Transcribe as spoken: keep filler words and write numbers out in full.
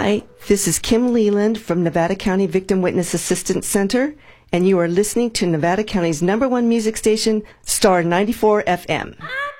Hi, this is Kim Leland from Nevada County Victim Witness Assistance Center, and you are listening to Nevada County's number one music station, Star ninety-four F M.